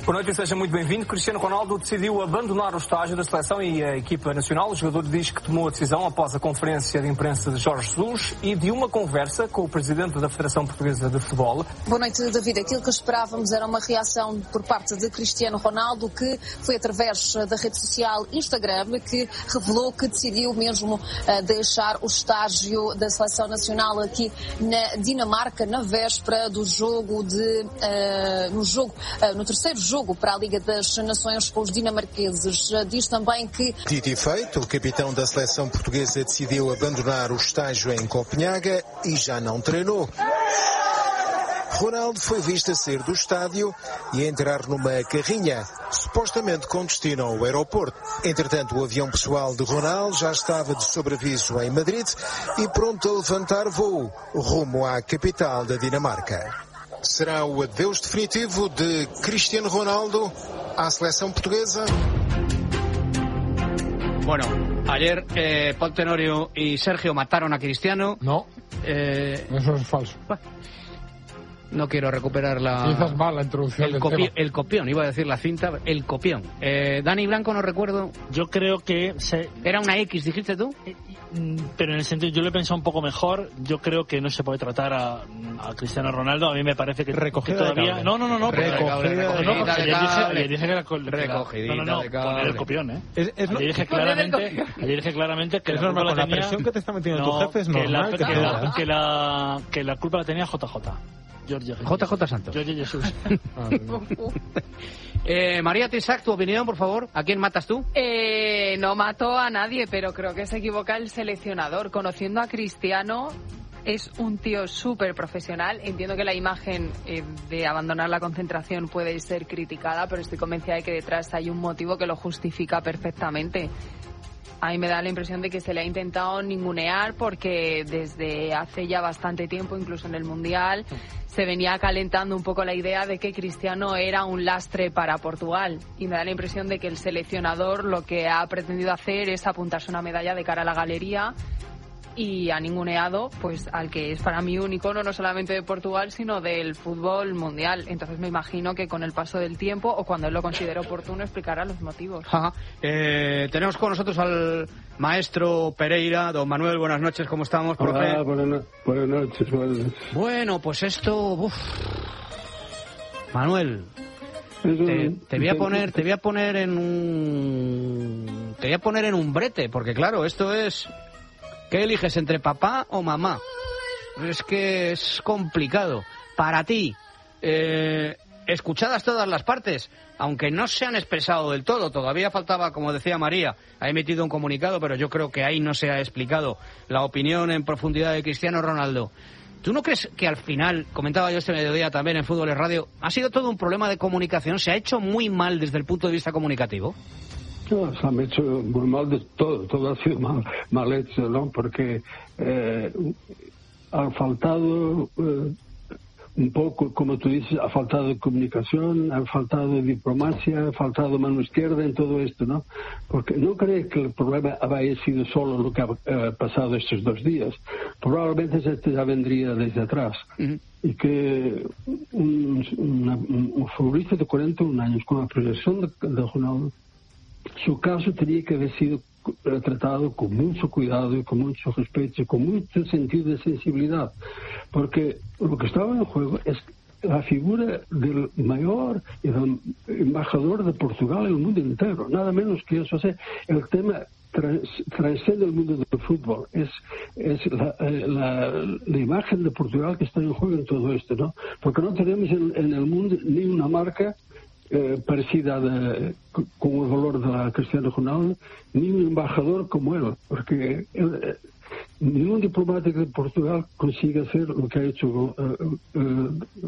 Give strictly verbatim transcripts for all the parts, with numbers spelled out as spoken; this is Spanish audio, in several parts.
Boa noite e seja muito bem-vindo. Cristiano Ronaldo decidiu abandonar o estágio da seleção e a equipa nacional. O jogador diz que tomou a decisão após a conferência de imprensa de Jorge Jesus e de uma conversa com o presidente da Federação Portuguesa de Futebol. Boa noite, David. Aquilo que esperávamos era uma reação por parte de Cristiano Ronaldo, que foi através da rede social Instagram que revelou que decidiu mesmo uh, deixar o estágio da seleção nacional aqui na Dinamarca, na véspera do jogo de uh, no jogo uh, no terceiro jogo jogo para a Liga das Nações com os dinamarqueses. Diz também que... Dito e feito, o capitão da seleção portuguesa decidiu abandonar o estágio em Copenhaga e já não treinou. Ronaldo foi visto a sair do estádio e a entrar numa carrinha, supostamente com destino ao aeroporto. Entretanto, o avião pessoal de Ronaldo já estava de sobreaviso em Madrid e pronto a levantar voo rumo à capital da Dinamarca. Será o adeus definitivo de Cristiano Ronaldo à selección portuguesa? Bueno, ayer eh, Paul Tenorio y Sergio mataron a Cristiano. No, eh, eso es falso. Bueno, no quiero recuperar la... Quizás mal la introducción el, del copi tema. el copión, iba a decir la cinta, el copión. Eh, Dani Blanco, no recuerdo. Yo creo que... Se... ¿Era una X, dijiste tú? Pero en el sentido, yo lo he pensado un poco mejor. Yo creo que no se puede tratar a, a Cristiano Ronaldo. A mí me parece que, que todavía... No, no, no, no. Recogida Ayer dije que era... Recogidita No, no, no, de poner el copión, ¿eh? Es, es, ayer dije claramente, ayer dije claramente que es la normal, culpa con la la tenía... presión que te está metiendo no, tu jefe es que normal la, que, que, te la, que, la, que la culpa la tenía J J. Jorge J J Santos. Jorge Jesús. eh, María Tisac, tu opinión, por favor. ¿A quién matas tú? Eh, no mato a nadie, pero creo que se equivoca el seleccionador. Conociendo a Cristiano, es un tío súper profesional. Entiendo que la imagen eh, de abandonar la concentración puede ser criticada, pero estoy convencida de que detrás hay un motivo que lo justifica perfectamente. A mí me da la impresión de que se le ha intentado ningunear porque desde hace ya bastante tiempo, incluso en el Mundial, se venía calentando un poco la idea de que Cristiano era un lastre para Portugal. Y me da la impresión de que el seleccionador lo que ha pretendido hacer es apuntarse una medalla de cara a la galería y ha ninguneado pues al que es para mí un icono no solamente de Portugal sino del fútbol mundial. Entonces me imagino que con el paso del tiempo o cuando él lo considere oportuno explicará los motivos. Ajá. Eh, tenemos con nosotros al maestro Pereira. Don Manuel, buenas noches, ¿cómo estamos, profe? Hola, buenas, no buenas noches, buenas noches. Bueno, pues esto... Uf. Manuel, te, te voy a poner te voy a poner en un te voy a poner en un brete, porque claro, esto es... ¿Qué eliges, entre papá o mamá? Es que es complicado. Para ti, eh, escuchadas todas las partes, aunque no se han expresado del todo, todavía faltaba, como decía María, ha emitido un comunicado, pero yo creo que ahí no se ha explicado la opinión en profundidad de Cristiano Ronaldo. ¿Tú no crees que al final, comentaba yo este mediodía también en Fútbol es Radio, ha sido todo un problema de comunicación? ¿Se ha hecho muy mal desde el punto de vista comunicativo? No, se han hecho muy mal de todo, todo ha sido mal, mal hecho, ¿no? Porque eh, ha faltado eh, un poco, como tú dices, ha faltado comunicación, ha faltado diplomacia, ha faltado mano izquierda en todo esto, ¿no? Porque no creo que el problema haya sido solo lo que ha eh, pasado estos dos días. Probablemente este ya vendría desde atrás. Uh-huh. Y que un, una, un futbolista de cuarenta y un años con la proyección de, de Ronaldo, su caso tenía que haber sido tratado con mucho cuidado y con mucho respeto y con mucho sentido de sensibilidad, porque lo que estaba en juego es la figura del mayor y del embajador de Portugal en el mundo entero, nada menos que eso. O sea, el tema trans, transcende el mundo del fútbol, es, es la, la, la imagen de Portugal que está en juego en todo esto, ¿no? Porque no tenemos en, en el mundo ni una marca Eh, parecida de, con el valor de la Cristiano Ronaldo, ni un embajador como él, porque él, eh, ningún diplomático de Portugal consigue hacer lo que ha hecho eh, eh,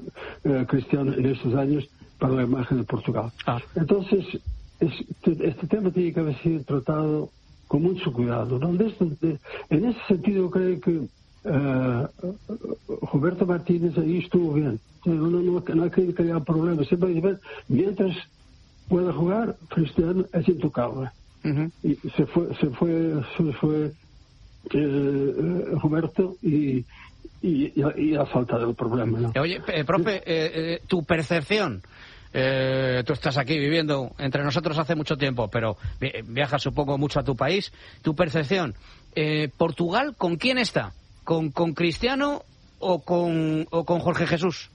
eh, Cristiano en estos años para la imagen de Portugal. Ah. Entonces, este, este tema tiene que haber sido tratado con mucho cuidado, ¿no? De este, de, en ese sentido creo que Uh, Roberto Martínez ahí estuvo bien. No, no, no, no creo que haya problemas. Siempre dice, mientras pueda jugar, Cristiano es intocable. Uh-huh. Y se fue, se fue, se fue eh, Roberto y, y, y ha faltado el problema, ¿no? Oye, eh, profe, eh, eh, tu percepción Eh, tú estás aquí viviendo entre nosotros hace mucho tiempo, pero viajas supongo mucho a tu país. Tu percepción, eh, ¿Portugal con quién está? ¿Con, con Cristiano o con, o con Jorge Jesús?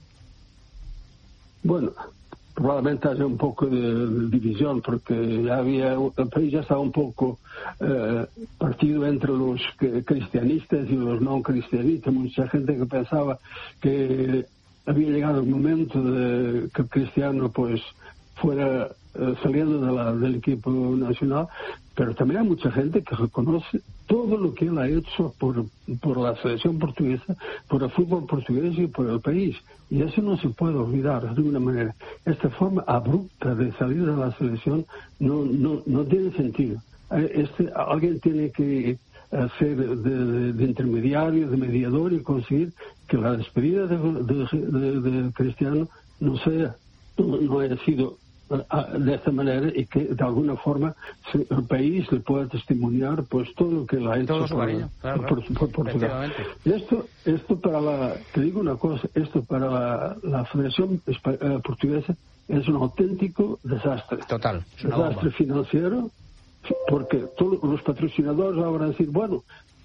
Bueno, probablemente haya un poco de, de división, porque ya había, el país ya estaba un poco eh, partido entre los que, cristianistas y los no cristianistas. Mucha gente que pensaba que había llegado el momento de que Cristiano pues fuera eh, saliendo de la, del equipo nacional, pero también hay mucha gente que reconoce todo lo que él ha hecho por, por la selección portuguesa, por el fútbol portugués y por el país. Y eso no se puede olvidar de ninguna manera. Esta forma abrupta de salir de la selección no, no, no tiene sentido. Este, alguien tiene que ser de, de, de intermediario, de mediador y conseguir que la despedida de, de, de, de Cristiano no sea, no, no haya sido de esta manera y que de alguna forma se, el país le pueda testimoniar pues todo lo que él ha hecho todo su por, cariño, claro, por, por, por Portugal. Y esto, esto para la, te digo una cosa, esto para la, la Federación eh, Portuguesa es un auténtico desastre. Total. Es una desastre bomba. Financiero, porque todos los patrocinadores ahora van a decir, bueno,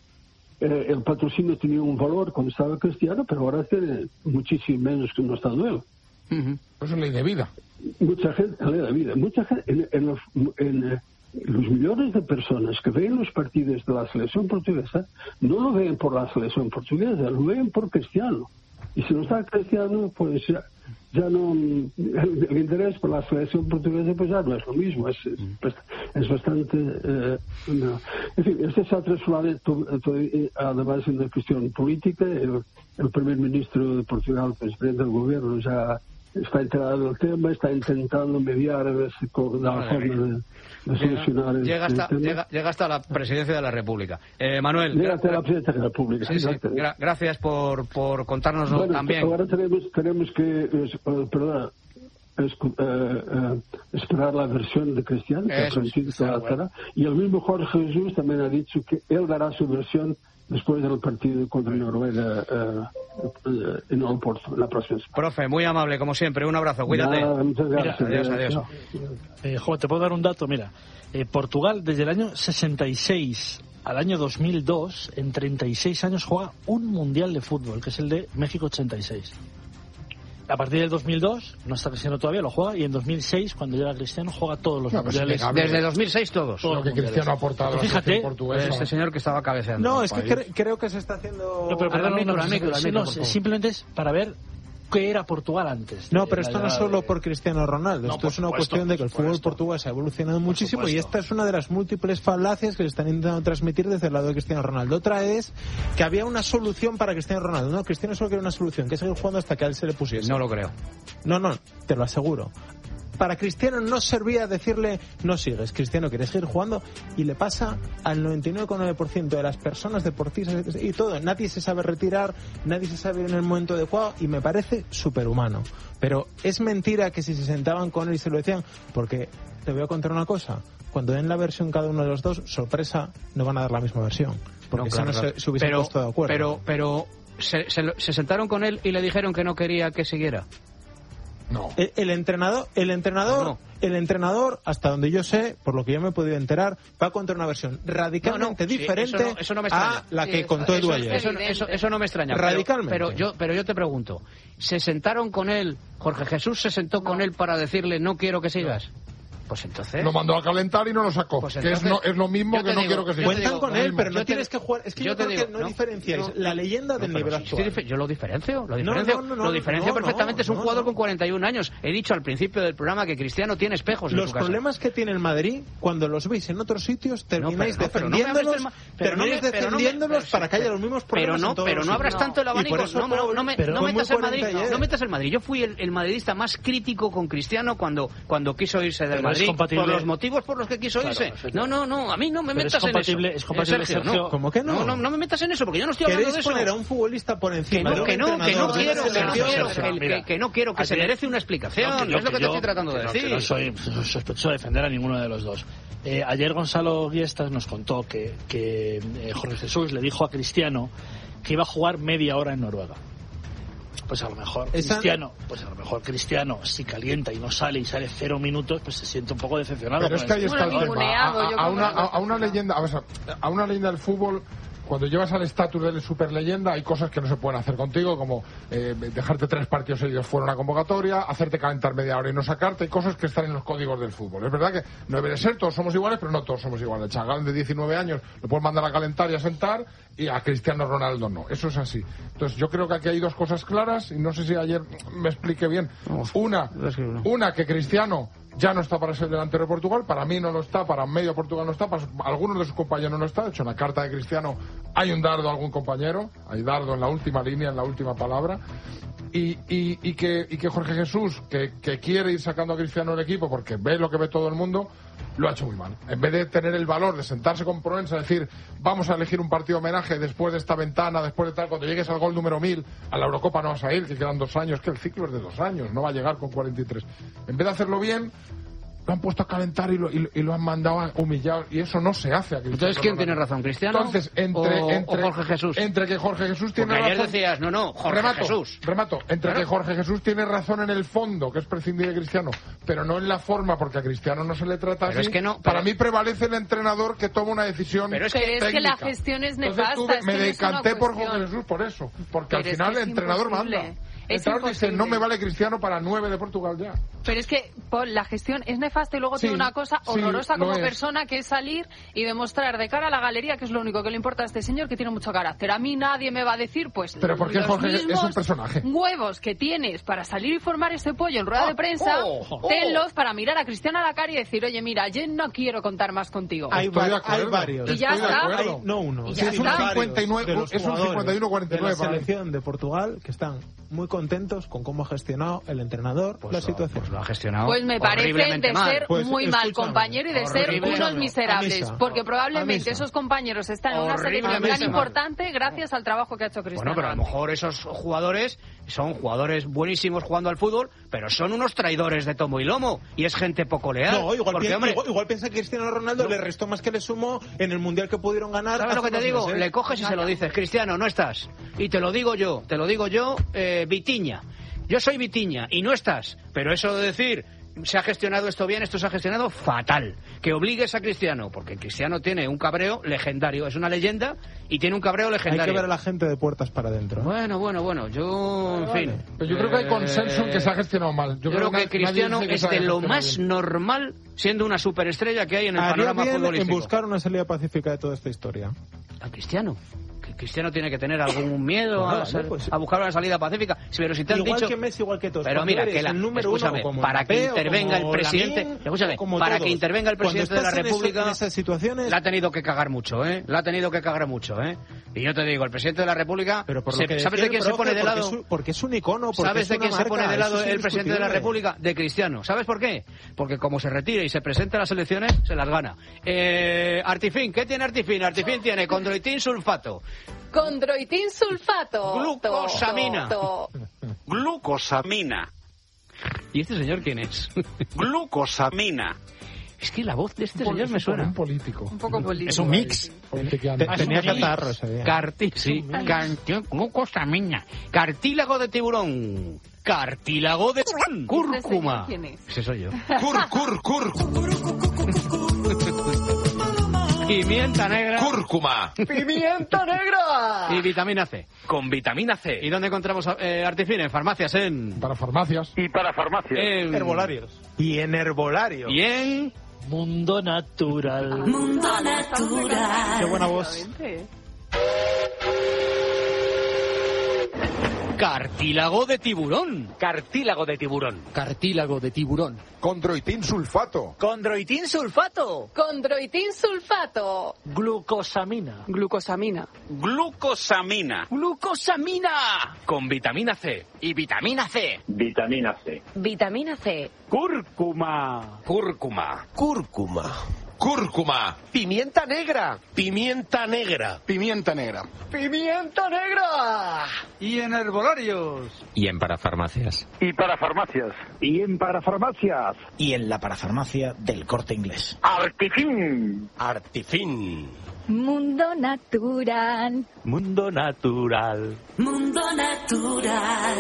eh, el patrocinio tenía un valor cuando estaba Cristiano, pero ahora tiene muchísimo menos que no está él. Uh-huh. Eso es ley de vida. Mucha gente, ley de vida, mucha gente, en, en, los, en eh, los millones de personas que ven los partidos de la selección portuguesa, no lo ven por la selección portuguesa, lo ven por Cristiano. Y si no está Cristiano, pues ya, ya no, el, el interés por la selección portuguesa pues ya no es lo mismo, es, es, es bastante eh, no. En fin, este se ha trasladado además en una cuestión política. El, el primer ministro de Portugal, el presidente del gobierno, ya está enterado del tema, está intentando mediar a ver si da la forma de, de solucionar llega, llega, el hasta, tema. Llega, llega hasta la presidencia de la República. Eh, Manuel, llega hasta la presidencia de la República. Sí, sí. Gra- gracias por, por contárnoslo bueno, también. Ahora tenemos, tenemos que uh, perdón, es, uh, uh, esperar la versión de Cristiano, que Eso, sí, la bueno. Y el mismo Jorge Jesús también ha dicho que él dará su versión después del partido contra Noruega uh, uh, en el Porto, la próxima semana. Profe, muy amable, como siempre. Un abrazo, cuídate. Nada, muchas gracias. Mira, adiós, adiós. Eh, jo, te puedo dar un dato, mira. Eh, Portugal, desde el año sesenta y seis al año dos mil dos, en treinta y seis años, juega un mundial de fútbol, que es el de México ochenta y seis. A partir del dos mil dos, no está Cristiano todavía, lo juega, y en dos mil seis, cuando llega Cristiano, juega todos los no, pues mundiales. Desde dos mil seis todos. Lo que Cristiano ha aportado a la Fíjate, portuguesa. Ese señor que estaba cabeceando. No, es que cre- creo que se está haciendo... No, pero perdón, Al micro, no, al no, micro, al sí, micro, no, por favor. simplemente es para ver qué era Portugal antes. No, de pero la esto no es llegada solo de- por Cristiano Ronaldo. No, Esto por es una supuesto, cuestión de que el por fútbol supuesto. portugués ha evolucionado muchísimo y supuesto. esta es una de las múltiples falacias que se están intentando transmitir desde el lado de Cristiano Ronaldo. Otra es que había una solución para Cristiano Ronaldo. No, Cristiano solo quería una solución, que es seguir jugando hasta que a él se le pusiese. No lo creo. No, no, te lo aseguro. Para Cristiano no servía decirle no sigues, Cristiano quiere seguir jugando, y le pasa al noventa y nueve coma nueve por ciento de las personas deportistas y todo. Nadie se sabe retirar, nadie se sabe ir en el momento adecuado y me parece superhumano. Pero es mentira que si se sentaban con él y se lo decían, porque te voy a contar una cosa, cuando den la versión cada uno de los dos, sorpresa, no van a dar la misma versión, porque No, si claro, no claro. se, se hubiesen pero, puesto de acuerdo. Pero, pero se, se, se sentaron con él y le dijeron que no quería que siguiera. No. El, el entrenador, el entrenador, No. el entrenador, hasta donde yo sé, por lo que yo me he podido enterar, va a contar una versión radicalmente No, no, sí, diferente eso no- eso no me extraña. a la Sí, que eso- contó Edu eso- ayer. Eso, eso, eso no me extraña. pero- Radicalmente. Pero, yo, pero yo te pregunto, ¿se sentaron con él? ¿Jorge Jesús se sentó con él para decirle no quiero que sigas? Pues entonces... Lo mandó a calentar y no lo sacó. Pues que es, entonces, no, es lo mismo yo te que no digo, quiero que yo siga. te Cuentan digo, con lo él, mismo. pero no Yo te tienes digo- que jugar. Es que yo, yo te creo digo, que no, no, diferenciáis no, la leyenda del No, pero nivel sí, estoy actual. dife- yo lo diferencio, lo No, diferencio, no, no, no, lo diferencio no, perfectamente. Es un no, jugador no. con cuarenta y un años. He dicho al principio del programa que Cristiano tiene espejos en Los su casa. problemas que tiene el Madrid, cuando los veis en otros sitios, termináis No, pero no, pero no me hables defendiéndolos, del ma- pero no me- termináis pero no me- defendiéndolos pero- para que haya los mismos Pero problemas no, en todos pero los no abras sitios. tanto el Y abanico. por eso No, no, no me, pero no fue muy metas el Madrid. coherente ayer. No metas el Madrid. Yo fui el, el madridista más crítico con Cristiano cuando, cuando quiso irse del Pero es Madrid compatible- por los motivos por los que quiso Claro, irse. efectivamente. No, no, no. A mí no me Pero es metas en compatible- eso. es compatible, Eh, Sergio, Sergio. no. ¿Cómo que no? No, no, no me metas en eso porque yo no estoy hablando de Queréis eso. poner a un futbolista por Que encima de no, un que no, que no entrenador de quiero, una que no selección. quiero, Sergio, que, el- mira, que- que no quiero, que se ayer- merece una explicación. No, que yo- es lo que te yo- estoy tratando de que no, decir. que no soy sospechoso de defender a ninguno de los dos. Eh, ayer Gonzalo Giestas nos contó que, que eh, Jorge Jesús le dijo a Cristiano que iba a jugar media hora en Noruega. pues a lo mejor Esa... Cristiano, pues a lo mejor Cristiano, si calienta y no sale y sale cero minutos, pues se siente un poco decepcionado. Pero es que ahí está el bueno, tema. A, a, a, una, a, a una no. leyenda, a, ver, a una leyenda del fútbol, cuando llevas al estatus de superleyenda, hay cosas que no se pueden hacer contigo, como eh, dejarte tres partidos seguidos fuera de una convocatoria, hacerte calentar media hora y no sacarte, hay cosas que están en los códigos del fútbol. Es verdad que no debe ser, todos somos iguales, pero no todos somos iguales. Chagal de diecinueve años lo puedes mandar a calentar y a sentar, y a Cristiano Ronaldo no. Eso es así. Entonces yo creo que aquí hay dos cosas claras, y no sé si ayer me expliqué bien. Una, una que Cristiano ya no está para ser delantero de Portugal, para mí no lo está, para medio Portugal no está, para algunos de sus compañeros no lo está. De hecho, en la carta de Cristiano hay un dardo a algún compañero, hay dardo en la última línea, en la última palabra. Y, y, y, que, y que Jorge Jesús, que, que quiere ir sacando a Cristiano del equipo porque ve lo que ve todo el mundo, lo ha hecho muy mal. En vez de tener el valor de sentarse con Proença, decir, vamos a elegir un partido homenaje después de esta ventana, después de tal, cuando llegues al gol número mil, a la Eurocopa no vas a ir, que quedan dos años, que el ciclo es de dos años, no va a llegar con cuarenta y tres. En vez de hacerlo bien, lo han puesto a calentar y lo, y, y lo han mandado a humillar, y eso no se hace a Cristiano. Entonces, ¿quién Ronaldo. tiene razón, Cristiano Entonces, entre, o, entre, o Jorge Jesús? Entre que Jorge Jesús tiene Porque ayer razón... decías, no, no, Jorge remato, Jesús. Remato, entre Claro. que Jorge Jesús tiene razón en el fondo, que es prescindir de Cristiano, pero no en la forma, porque a Cristiano no se le trata Pero así. es que no, Para pero- mí prevalece el entrenador que toma una decisión Pero es Pero que es que la técnica. gestión es Entonces nefasta. tuve- es me que no es una decanté por cuestión. Jorge Jesús por eso, porque Pero al es final que el es entrenador imposible. manda. El Es entrenador dice, imposible. no me vale Cristiano para nueve de Portugal ya. Pero es que Paul, la gestión es nefasta y luego Sí, tiene una cosa sí, horrorosa lo como es. persona, que es salir y demostrar de cara a la galería que es lo único que le importa a este señor, que tiene mucho carácter. A mí nadie me va a decir, pues, Pero porque los Jorge es un mismos personaje. huevos que tienes para salir y formar este pollo en rueda Ah, de prensa, oh, oh. tenlos para mirar a Cristiano a la cara y decir, oye, mira, yo no quiero contar más contigo. Hay, Estoy de va- acuerdo. hay varios. Y ya Estoy de está. acuerdo. Hay- no uno, Y ya sino está. varios cincuenta y nueve de los es un jugadores cincuenta y uno cuarenta y nueve de la para mí. selección de Portugal que están muy contentos con cómo ha gestionado el entrenador Pues la lo- situación. pues lo ha gestionado Pues me parece horriblemente de mal. ser Pues, muy mal escúchame, compañero y de ser horrible. unos A miserables, misa. porque A probablemente misa. esos compañeros están en una selección tan Horriblemente mal. importante gracias al trabajo que ha hecho Cristiano. Bueno, pero a lo mejor esos jugadores son jugadores buenísimos jugando al fútbol, pero son unos traidores de tomo y lomo, y es gente poco leal. No, igual, porque, pi- hombre, igual, igual piensa que Cristiano Ronaldo le restó más que le sumó en el mundial que pudieron ganar. ¿sabes lo que hace te unos digo? meses. Le coges y se lo dices, Cristiano, no estás. Y te lo digo yo, te lo digo yo, eh, Vitiña. Yo soy Vitiña y no estás. Pero eso de decir, se ha gestionado esto bien, esto se ha gestionado fatal. Que obligues a Cristiano, porque Cristiano tiene un cabreo legendario, es una leyenda y tiene un cabreo Hay legendario. que ver a la gente de puertas para adentro. Bueno, bueno, bueno, yo, en fin. Pero yo creo que hay Eh, consenso en que se ha gestionado mal. Yo, creo que nadie Cristiano dice que es se ha de lo gestionado más bien. normal, siendo una superestrella que hay en el Haría panorama bien en futbolístico. buscar una salida pacífica de toda esta historia. A Cristiano. Que Cristiano tiene que tener algún miedo Pues a, nada, sal- pues- a buscar una salida pacífica. Sí, pero si te han Igual dicho... que Messi, igual que todos. Pero Cuando mira, eres que la, el número uno, escúchame, como para que Mbappé o intervenga el como presidente, Lamine, escúchame, como para todos. que intervenga el Cuando presidente de la estás en eso- República, en esas situaciones, la ha tenido que cagar mucho, ¿eh? La ha tenido que cagar mucho, ¿eh? Y yo te digo, el presidente de la República, pero por lo se- que ¿sabes decía de quién el se profe, pone de porque lado? es un- porque es un icono, porque ¿Sabes es de una quién se marca, pone de lado eso es el presidente de la indiscutible. República? De Cristiano. ¿Sabes por qué? Porque como se retire y se presente a las elecciones, se las gana. Eh, Artifin, ¿qué tiene Artifin? Artifin tiene condroitin sulfato. Condroitin sulfato. Glucosamina. To- to- Glucosamina. ¿Y este señor quién es? Glucosamina. Es que la voz de este Por- señor me es por suena. un político. Un poco político. Es un mix. Politiqueando. Te- tenía catarro ese día. Carti sí, canti- glucosamina. Cartílago de tiburón. Cartílago de cúrcuma. ¿Quién es? Ese soy yo. Cur, cur, cur. Pimienta negra. Cúrcuma. ¡Pimienta negra! Y vitamina C. Con vitamina C. ¿Y dónde encontramos eh, Artifin? En farmacias, en... Para farmacias. Y para farmacia. en... Herbolarios. Y en herbolarios. Y en... Mundo natural. Mundo natural. Qué buena voz. Exactamente. Cartílago de tiburón. Cartílago de tiburón. Cartílago de tiburón. Condroitin sulfato. Condroitin sulfato. Condroitin sulfato. Glucosamina. Glucosamina. Glucosamina. Glucosamina. Con vitamina C. Y vitamina C. Vitamina C. Vitamina C. Cúrcuma. Cúrcuma. Cúrcuma. Cúrcuma. Pimienta negra. Pimienta negra. Pimienta negra. ¡Pimienta negra! Y en herbolarios. Y en parafarmacias. Y para farmacias. Y en parafarmacias. Y en la parafarmacia del Corte Inglés. Artifin. Artifin. Mundo natural. Mundo natural. Mundo natural.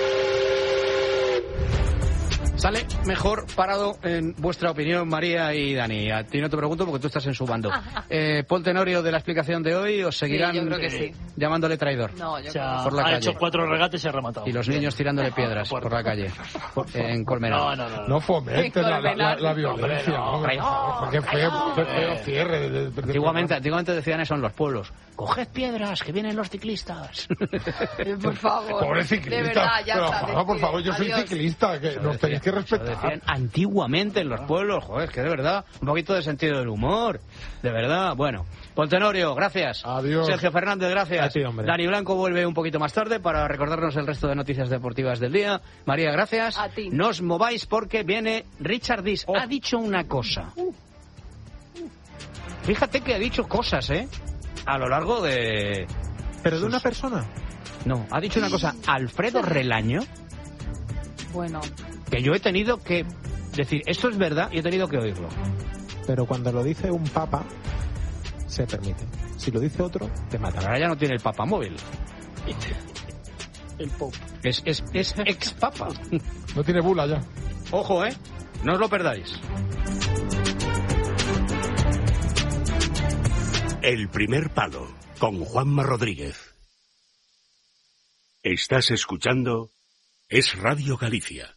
Sale mejor parado, en vuestra opinión, María y Dani. A ti no te pregunto porque tú estás en su bando. Eh, Paul Tenorio, de la explicación de hoy, ¿os seguirán Sí, yo creo que sí. llamándole traidor? No, yo O sea, creo por la ha calle. hecho cuatro regates y se ha rematado. Y los niños tirándole piedras por la calle, en Colmenar. No, no, no. No fomenten la, la, la, la Colmenar. violencia. No, hombre, por favor. Qué feo, qué feo cierre. de- de- de- Antiguamente, antiguamente decían eso en los pueblos. Coged piedras, que vienen los ciclistas. Por favor. Pobre De ciclista. verdad, ya Pero, está. Juanma, por favor, yo soy Adiós. ciclista, que nos tenéis que Eso respetar. decían antiguamente en los pueblos, joder, es que de verdad, un poquito de sentido del humor, de verdad. Bueno, Paul Tenorio, gracias. Adiós. Sergio Fernández, gracias. A ti, hombre. Dani Blanco vuelve un poquito más tarde para recordarnos el resto de noticias deportivas del día. María, gracias. A ti. No os mováis porque viene Richard Dis. Ha dicho una cosa. Fíjate que ha dicho cosas, ¿eh? A lo largo de... ¿Pero de una persona? No, ha dicho una cosa. Alfredo Relaño, Bueno, que yo he tenido que decir, esto es verdad, y he tenido que oírlo. Pero cuando lo dice un papa, se permite. Si lo dice otro, te matan. Ahora ya no tiene el papa móvil. El Pope. Es, es, es ex papa. No tiene bula ya. Ojo, ¿eh? No os lo perdáis. El primer palo, con Juanma Rodríguez. Estás escuchando Es Radio Galicia.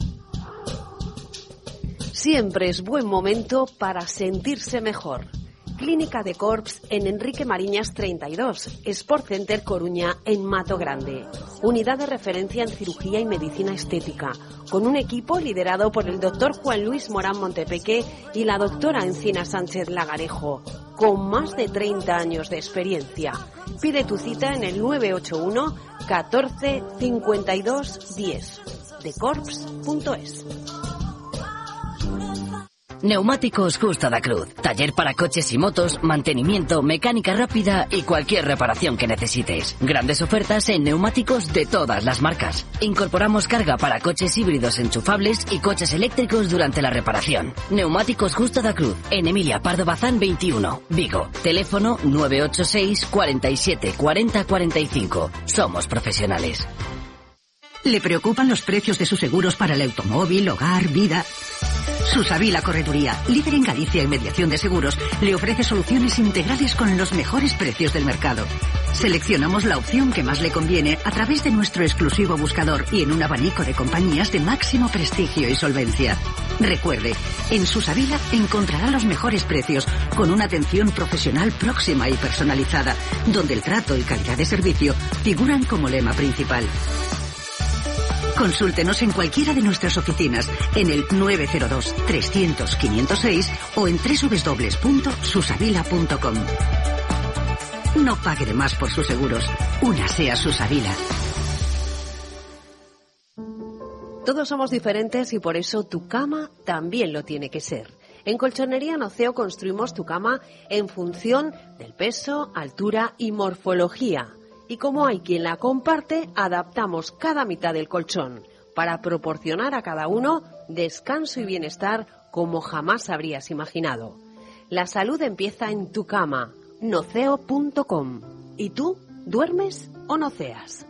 Siempre es buen momento para sentirse mejor. Clínica de Corps en Enrique Mariñas treinta y dos, Sport Center Coruña en Mato Grande. Unidad de referencia en cirugía y medicina estética, con un equipo liderado por el doctor Juan Luis Morán Montepeque y la doctora Encina Sánchez Lagarejo, con más de treinta años de experiencia. Pide tu cita en el nueve ocho uno catorce cincuenta y dos diez, de corps punto es. Neumáticos Justa da Cruz. Taller para coches y motos, mantenimiento, mecánica rápida y cualquier reparación que necesites. Grandes ofertas en neumáticos de todas las marcas. Incorporamos carga para coches híbridos enchufables y coches eléctricos durante la reparación. Neumáticos Justa da Cruz. En Emilia Pardo Bazán veintiuno, Vigo. Teléfono nueve ocho seis cuarenta y siete cuarenta cuarenta y cinco. Somos profesionales. ¿Le preocupan los precios de sus seguros para el automóvil, hogar, vida? Susavila Correduría, líder en Galicia en mediación de seguros, le ofrece soluciones integrales con los mejores precios del mercado. Seleccionamos la opción que más le conviene a través de nuestro exclusivo buscador y en un abanico de compañías de máximo prestigio y solvencia. Recuerde, en Susavila encontrará los mejores precios con una atención profesional próxima y personalizada, donde el trato y calidad de servicio figuran como lema principal. Consúltenos en cualquiera de nuestras oficinas en el nueve cero dos trescientos quinientos seis o en doble u doble u doble u punto susavila punto com. No pague de más por sus seguros. Únase a Susavila. Todos somos diferentes y por eso tu cama también lo tiene que ser. En Colchonería Noceo construimos tu cama en función del peso, altura y morfología. Y como hay quien la comparte, adaptamos cada mitad del colchón para proporcionar a cada uno descanso y bienestar como jamás habrías imaginado. La salud empieza en tu cama, noceo punto com. ¿Y tú, duermes o noceas?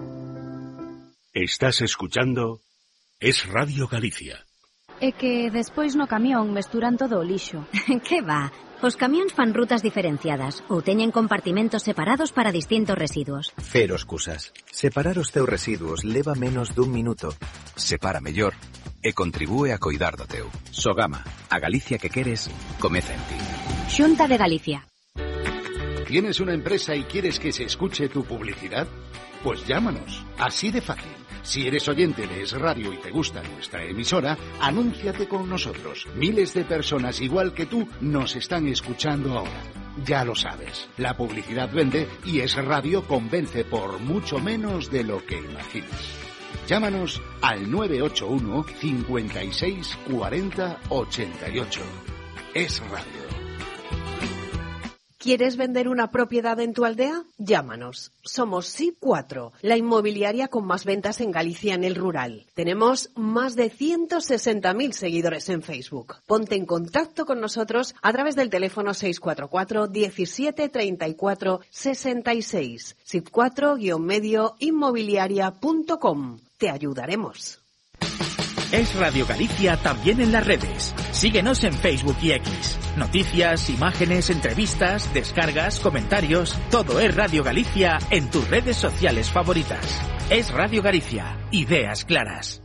Estás escuchando Es Radio Galicia. É que despois no camión mesturan todo o lixo. Que va? Os camións fan rutas diferenciadas ou teñen compartimentos separados para distintos residuos. Cero excusas. Separar os teus residuos leva menos dun minuto. Separa mellor e contribúe a coidar do teu. Sogama, a Galicia que queres, comeza en ti. Xunta de Galicia. ¿Tienes una empresa y quieres que se escuche tu publicidad? Pues llámanos, así de fácil. Si eres oyente de Es Radio y te gusta nuestra emisora, anúnciate con nosotros. Miles de personas igual que tú nos están escuchando ahora. Ya lo sabes, la publicidad vende y Es Radio convence por mucho menos de lo que imaginas. Llámanos al nueve ocho uno cincuenta y seis cuarenta ochenta y ocho. Es Radio. ¿Quieres vender una propiedad en tu aldea? Llámanos. Somos S I P cuatro, la inmobiliaria con más ventas en Galicia en el rural. Tenemos más de ciento sesenta mil seguidores en Facebook. Ponte en contacto con nosotros a través del teléfono seis cuatro cuatro, diecisiete, treinta y cuatro, sesenta y seis. S I P cuatro guión medio inmobiliaria punto com. Te ayudaremos. Es Radio Galicia también en las redes. Síguenos en Facebook y X. Noticias, imágenes, entrevistas, descargas, comentarios. Todo es Radio Galicia en tus redes sociales favoritas. Es Radio Galicia. Ideas claras.